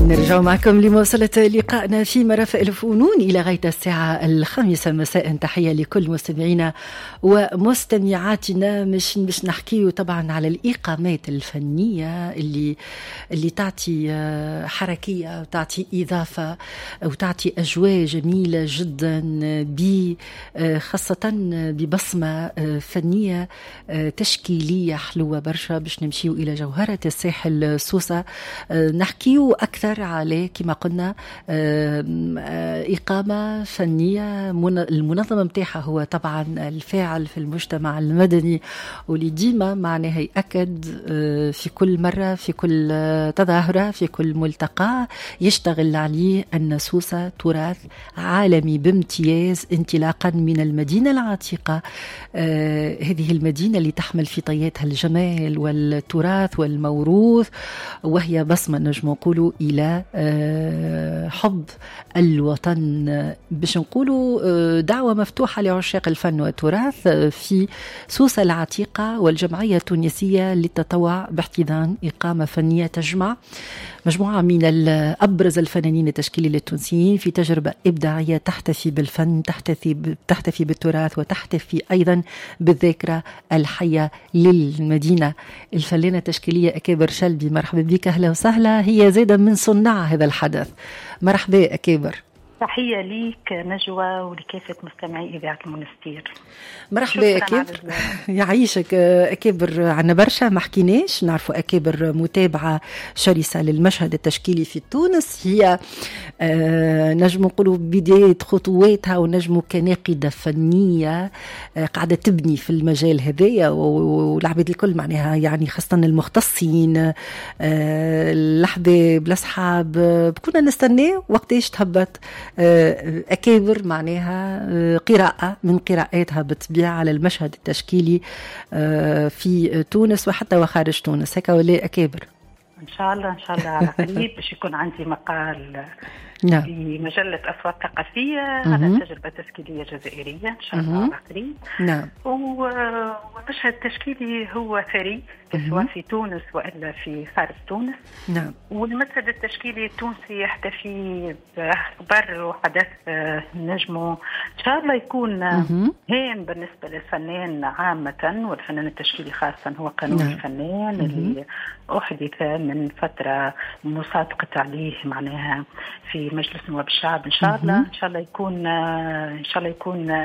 نرجع معكم لمواصلة لقائنا في مرافق الفنون إلى غاية الساعة 5 مساء. تحية لكل مستمعينا ومستمعاتنا. مش نحكيه طبعا على الإقامات الفنية اللي تعطي حركية وتعطي إضافة وتعطي أجواء جميلة جدا، خاصة ببصمة فنية تشكيلية حلوة برشا. باش نمشيو إلى جوهرة الساحل سوسة نحكيو أكثر عليه كما قلنا إقامة فنية. المنظمة متاعها هو طبعا الفاعل في المجتمع المدني، واللي ديما معناها يأكد في كل مرة، في كل تظاهرة، في كل ملتقى يشتغل عليه أن سوسة تراث عالمي بامتياز، انطلاقا من المدينة العتيقة، هذه المدينة اللي تحمل في طياتها الجمال والتراث والموروث، وهي بصمة نجم نقولوا إلى حب الوطن. باش نقولوا دعوة مفتوحة لعشاق الفن والتراث في سوسة العتيقة والجمعية التونسية للتطوع باحتضان إقامة فنية تجمع مجموعة من أبرز الفنانين التشكيليين التونسيين في تجربة إبداعية تحتفي بالفن، تحتفي بالتراث، وتحتفي أيضا بالذاكرة الحية للمدينة. الفنانة التشكيلية أكابر شلبي، مرحبا بك، أهلا وسهلا. هي زادة من صناع هذا الحدث. مرحبا أكابر. تحية ليك نجوى ولكافة مستمعي إذاعة المنستير. مرحبا أكابر. يعيشك أكابر. عنا برشا ما حكيناش، نعرفوا أكابر متابعة شرسة للمشهد التشكيلي في تونس. هي نجم نقولوا بداية خطواتها، ونجم كناقدة فنية قاعدة تبني في المجال هذايا، والعباد الكل معناها يعني خاصة المختصين الأحباب الأصحاب كنا نستناه وقتاش تهبط أكابر معناها قراءة من قراءاتها بالطبيعة على المشهد التشكيلي في تونس وحتى وخارج تونس. هكا ولا أكابر؟ إن شاء الله على قريب باش يكون عندي مقال نعم. في مجلة أصوات ثقافية على تجربة تشكيلية جزائرية إن شاء الله على قريب. نعم. والمشهد التشكيلي هو ثري سواء في تونس وإلا في خارج تونس. نعم. والمشهد التشكيلي التونسي يحتفي بأخبار وحدث نجمه إن شاء الله يكون هام بالنسبة للفنان عامة والفنان التشكيلي خاصة. هو قانون الفنان اللي أحدث من فترة مصادقة عليه معناها في مجلس نواب الشعب. إن شاء الله يكون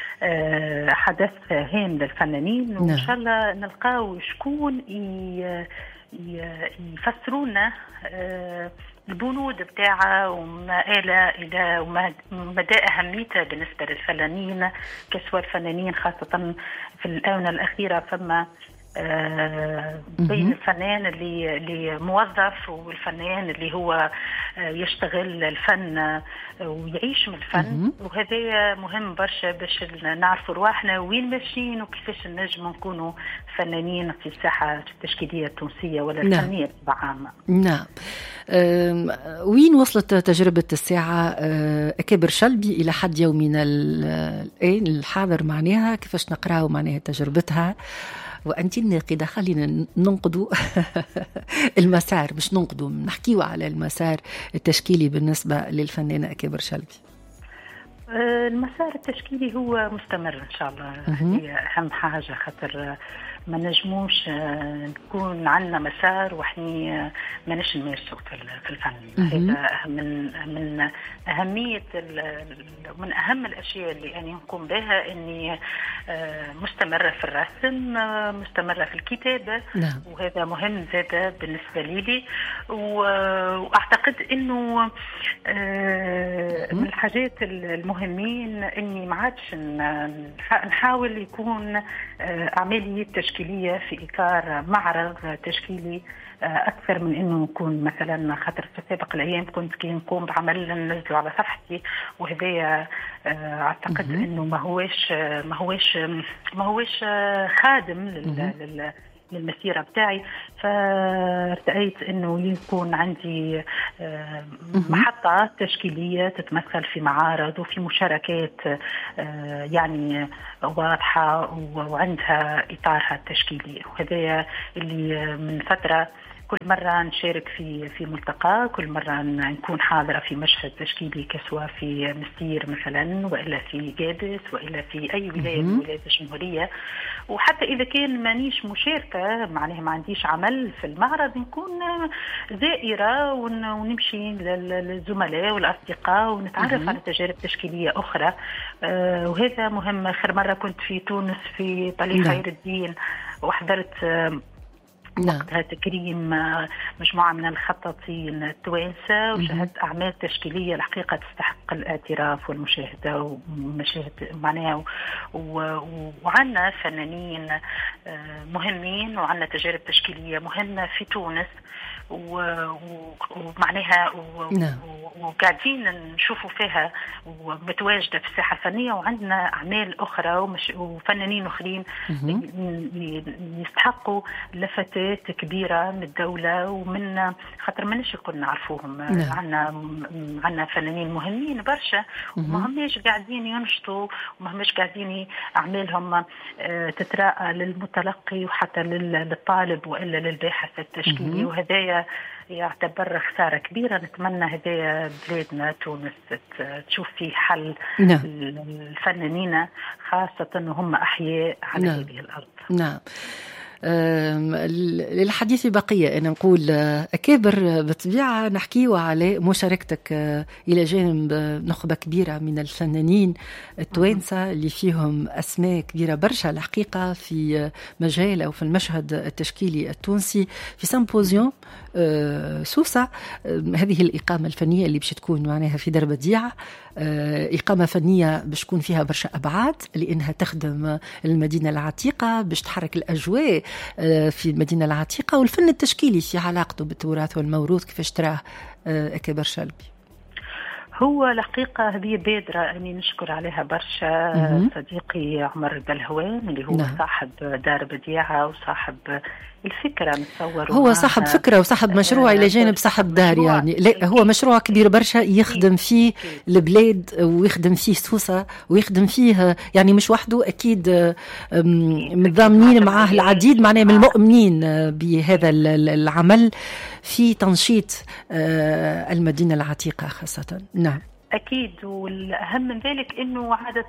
حدث هام للفنانين. وإن شاء الله نلقاو شكون يفسرونا البنود بتاعها وما إلى ومدى أهميتها بالنسبة للفنانين كسوى الفنانين، خاصة في الآونة الأخيرة فما بين الفنان اللي موظف والفنان اللي هو يشتغل الفن ويعيش من الفن. وهذا مهم برشا باش نعرفوا رواحنا وين ماشيين وكيفاش نجم نكونوا فنانين في الساحة التشكيلية التونسية ولا الفنية بصفة عامة. نعم. وين وصلت تجربة الساعة أكابر شلبي إلى حد يومنا الآن الحاضر؟ معناها كيفاش نقرأوا معناها تجربتها؟ وأنت الناقدة، خلينا ننقدوا المسار، مش ننقدوا، نحكيوا على المسار التشكيلي بالنسبة للفنانة أكابر شلبي. المسار التشكيلي هو مستمر إن شاء الله. هي أهم حاجة، خاطر ما نجموش نكون عندنا مسار وحني ما نش نمارسه في الفن. هذا من أهمية من أهم الأشياء اللي أنا نقوم بها، إني مستمرة في الرسم، مستمرة في الكتابة. وهذا مهم زادة بالنسبة لي. وأعتقد إنه من الحاجات المهمين إني ما عادش نحاول يكون أعمالي تشكيلية في إطار معرض تشكيلي أكثر من إنه نكون مثلا، خاطر في سابق الأيام كنت كي نقوم بعمل ننزله على صفحتي، وهذا أعتقد إنه ما هوش خادم للمسيرة بتاعي. فارتأيت إنه يكون عندي محطة تشكيلية تتمثل في معارض وفي مشاركات يعني واضحة وعندها إطارها التشكيلي. وهذا اللي من فترة كل مرة نشارك في ملتقى، كل مرة نكون حاضرة في مشهد تشكيلي كسوا في مستير مثلا، وإلا في جادس، وإلا في أي ولاية من ولايات الجمهورية. وحتى إذا كان مانيش مشاركة، معناها ما عنديش عمل في المعرض، نكون زائرة ونمشي للزملاء والأصدقاء ونتعرف على تجارب تشكيلية أخرى. وهذا مهم. آخر مرة كنت في تونس في طليق خير الدين، وحضرت وقتها تكريم مجموعة من الخطاطين التوانسة، وشاهدت أعمال تشكيلية الحقيقة تستحق الاعتراف والمشاهدة ومشاهد معناها. وعنا فنانين مهمين، وعنا تجارب تشكيلية مهمة في تونس، ومعناها وقاعدين نشوفوا فيها ومتواجدة في الساحة الفنية، وعندنا أعمال أخرى وفنانين أخرين يستحقوا لفتات كبيرة من الدولة، ومن خاطر ما نقول نعرفوهم. عندنا فنانين مهمين برشا، وما هماش قاعدين ينشطوا، وما هماش قاعدين أعمالهم تتراءى للمتلقي وحتى للطالب وإلا للباحث التشكيلي. وهذا يعتبر خسارة كبيرة. نتمنى هدايا بلادنا تونس تشوف فيه حل الفنانين، خاصة هم أحياء على هذه الأرض. نعم. للحديث بقية. أنا نقول أكابر بطبيعة نحكيه على مشاركتك إلى جانب نخبة كبيرة من الفنانين التوانسة اللي فيهم أسماء كبيرة برشا الحقيقة في مجال أو في المشهد التشكيلي التونسي، في سيمبوزيوم سوسة. هذه الإقامة الفنية اللي باش تكون معناها في دار بديعة، إقامة فنية باش تكون فيها برشا أبعاد، لأنها تخدم المدينة العتيقة، باش تحرك الأجواء في المدينة العتيقة، والفن التشكيلي في علاقته بالتراث والموروث كيفاش تراه أكبر شلبي. هو الحقيقة هذه بادرة أني نشكر عليها برشا صديقي عمر البلهوان اللي هو صاحب دار بديعة وصاحب الفكرة. نتصور هو صاحب فكرة وصاحب مشروع إلى جانب صاحب دار، يعني لا هو مشروع كبير برشا يخدم فيه البلاد ويخدم فيه سوسة ويخدم فيه، يعني مش وحده، أكيد متضامنين معاه العديد معناه من المؤمنين بهذا العمل في تنشيط المدينة العتيقة خاصة. نعم أكيد. والأهم من ذلك أنه عادة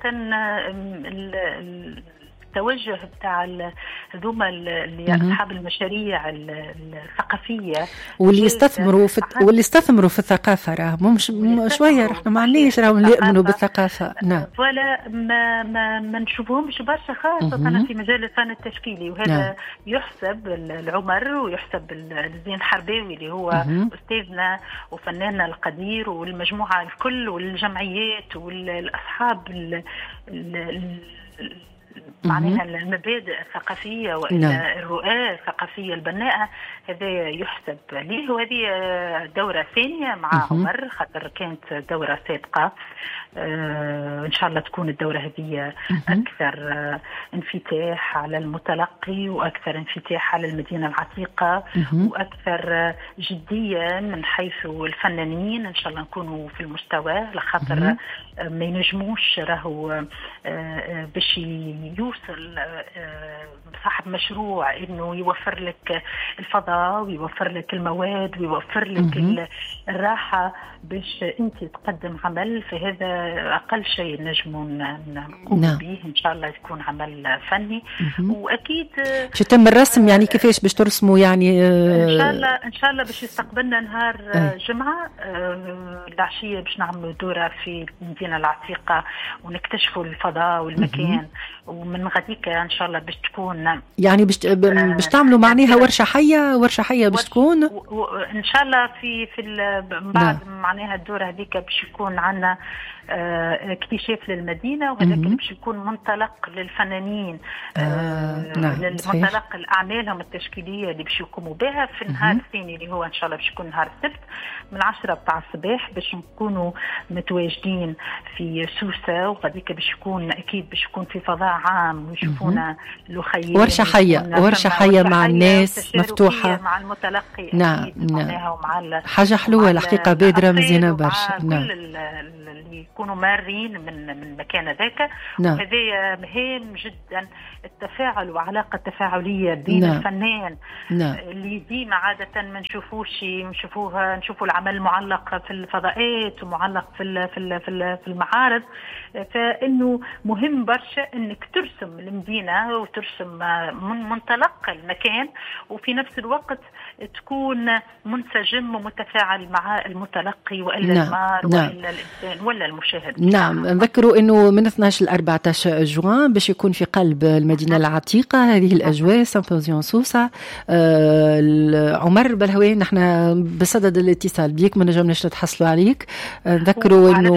التوجه بتاع هذوما اللي أصحاب المشاريع الثقافية واللي يستثمروا في الثقافة، راهم شوية رحنا ما عندناش راهم يؤمنوا بالثقافة. نعم. ولا ما نشوفهمش برشا خاصة في مجال الفن التشكيلي، وهذا يحسب العمر ويحسب الزين حرباوي اللي هو أستاذنا وفناننا القدير، والمجموعة الكل والجمعيات والأصحاب معناها المبادئ الثقافية وإلى الرؤى الثقافية البناءة. هذا يحسب ليه، وهذه دورة ثانية مع عمر، خاطر كانت دورة سابقة. إن شاء الله تكون الدورة هذه أكثر انفتاح على المتلقي، وأكثر انفتاح على المدينة العتيقة، وأكثر جدية من حيث الفنانين. إن شاء الله نكونوا في المستوى، لخاطر ما ينجموش راهو باش يوصل صاحب مشروع إنه يوفر لك الفضاء ويوفر لك المواد ويوفر لك الراحة باش أنت تقدم عمل. فهذا أقل شيء نجمون نقوم به. إن شاء الله يكون عمل فني. وأكيد باش يتم الرسم، يعني كيفاش باش ترسموا يعني إن شاء الله باش يستقبلنا نهار جمعة العشية باش نعملوا دورة في المدينة العتيقة ونكتشفوا الفضاء والمكان. ومن غديك إن شاء الله باش تكون يعني باش تعملوا معناها ورشة حية باش تكون إن شاء الله في بعد معناها الدورة هذيك باش يكون عنا اكتشاف للمدينة، وهذا باش يكون منطلق للفنانين، منطلق الأعمالهم التشكيلية اللي باش يقوموا بها في النهار الثاني اللي هو إن شاء الله باش يكون نهار السبت من 10 بتاع الصباح، باش نكونوا متواجدين في سوسة. وغاديك باش يكون أكيد باش يكون في فضاء عام ويشوفونا لخيين، ورشة حية مع الناس مفتوحة مع المتلقي. نعم ومع حاجة حلوة الحقيقة، بادرة مزيانة برشا. نعم كل اللي يكونوا مارين من مكان ذاك. نعم. وهذا مهم جدا، التفاعل وعلاقة تفاعلية بين الفنان. نعم. اللي ديما عادة ما نشوفوا العمل معلق في الفضاءات ومعلق في المعارض. فإنه مهم برشا إنك ترسم المدينة وترسم من منطلق المكان، وفي نفس الوقت تكون منسجم ومتفاعل مع المتلقي وإلا المار وإلا الإنسان ولا المشاهد. نعم. نذكروا إنه من 12 ل 14 جوان باش يكون في قلب المدينة العتيقة هذه الأجواء، سيمبوزيون سوسة. عمر بلهوي، نحن بصدد الاتصال بيك، ما نجمناش نتحصلوا عليك. نذكروا إنه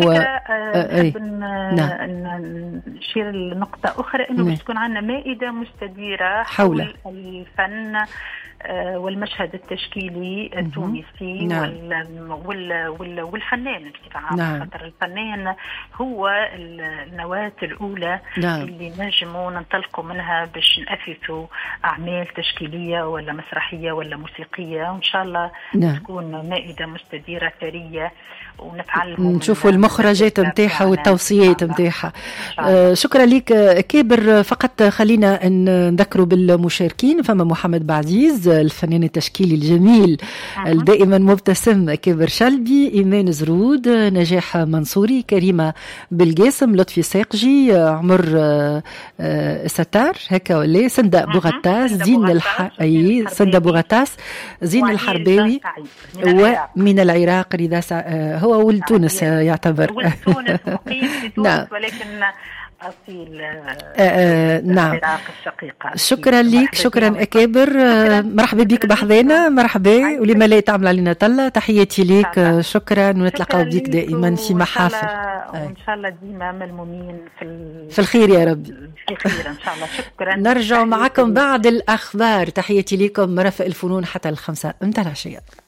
نشير لنقطة أخرى، إنه باش تكون عندنا مائدة مستديرة حول الفن والمشهد التشكيلي التونسي. والفنان بصفة عامة. خاطر الفنان هو النواة الأولى اللي نجموا ننطلقوا منها باش نأسسوا أعمال تشكيلية ولا مسرحية ولا موسيقية، وإن شاء الله تكون مائدة مستديرة ثرية ونتعلم نشوفوا المخرجات متاعها والتوصيات متاعها. شكرا لك كابر. فقط خلينا نذكروا بالمشاركين، فما محمد بعزيز الفنان التشكيلي الجميل دائما مبتسم كابر شلبي، إيمان زرود، نجاح منصوري، كريمة بالقاسم، لطفي ساقجي، عمر ستار هكا ولا سندة بوغتاس، سندة بوغتاس، زين الحرباوي، ومن العراق رضا هو ولتونس يعتبر. ولتونس مقيم في تونس ولكن أصيل نعم. شكرا لك، شكرا أكابر. مرحبا بك بحذانا، مرحبا، ولما لا تعمل علينا طلة. تحياتي لك، شكرا، ونتلقى بك دائما في محافل، وإن شاء الله ديما ملمومين في الخير يا ربي. في خير إن شاء الله. شكرا. نرجع معكم بعد الأخبار. تحياتي لكم، مرافق الفنون حتى 5 متى العشية.